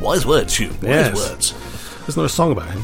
Wise words, Hugh. Wise words. There's not a song about him.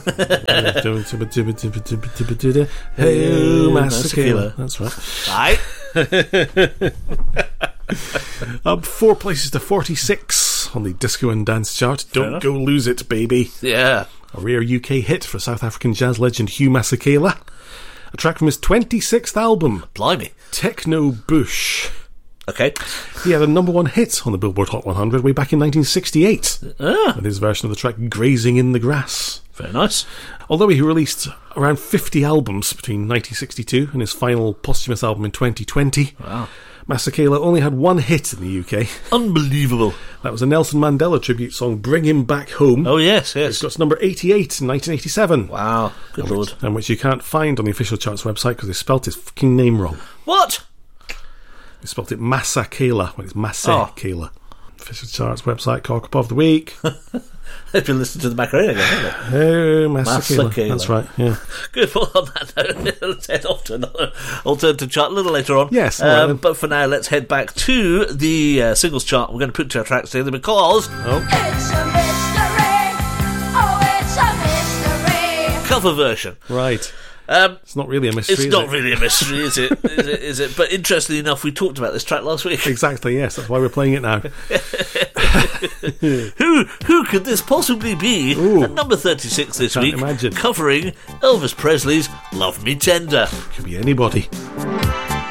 Hey, Masakela. That's right. Up 4 places to 46 on the Disco and Dance chart. Don't go lose it, baby. Yeah. A rare UK hit for South African jazz legend Hugh Masekela. A track from his 26th album. Blimey. Techno Bush. Okay. He had a number 1 hit on the Billboard Hot 100 way back in 1968 with his version of the track Grazing in the Grass. Very nice. Although he released around 50 albums between 1962 and his final posthumous album in 2020, wow. Masekela only had 1 hit in the UK. Unbelievable. That was a Nelson Mandela tribute song, Bring Him Back Home. Oh, yes. It got to number 88 in 1987. Wow, good lord. And which you can't find on the official charts website because they spelt his fucking name wrong. What? They spelt it Masakela when it's Masekela. Official charts website, Cock of the Week. They've been listening to the Macarena again, haven't they? Oh, Masekela. That's right, yeah. Good. Well, on that note, let's head off to another alternative chart a little later on. Yes. Right, but for now, let's head back to the singles chart. We're going to put 2 tracks together because... It's a mystery. Oh, it's a mystery. Cover version. Right. It's not really a mystery, It's not really a mystery, is it? Is it? But interestingly enough, we talked about this track last week. Exactly, yes. That's why we're playing it now. Who could this possibly be? At number 36 this week, imagine. covering Elvis Presley's Love Me Tender. Could be anybody.